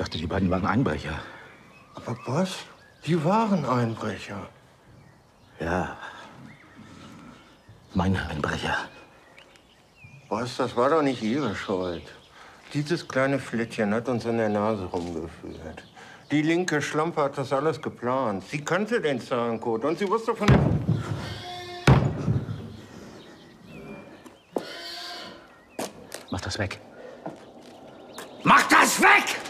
dachte, die beiden waren Einbrecher. Aber Boss, die waren Einbrecher. Ja. Meine Einbrecher. Boss, das war doch nicht Ihre Schuld. Dieses kleine Flittchen hat uns an der Nase rumgeführt. Die linke Schlampe hat das alles geplant. Sie kannte den Zahlencode und sie wusste von dem... Mach das weg. Mach das weg!